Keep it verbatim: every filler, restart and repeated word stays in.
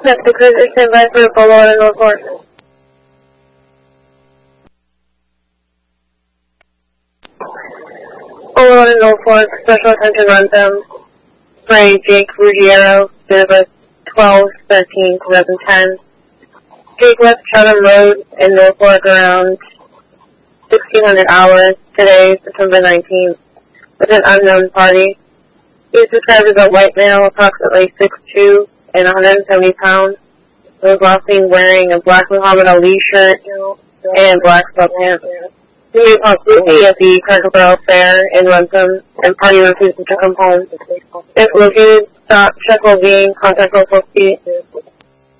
That's the cruiser standby for Boulevard and North Fork. Boulevard and North Fork, special attention Ransom. Spray Jake Ruggiero, service twelve thirteen twenty ten. Jake left Chatham Road in Norfolk around sixteen hundred hours today, September nineteenth, with an unknown party. He is described as a white male, approximately six foot two and one hundred seventy pounds. He was last seen wearing a black Muhammad Ali shirt and black sweatpants. He may possibly be at the Cracker Barrel Fair in Ransom, and party refused to come home. If located, stop, check well-being, contact local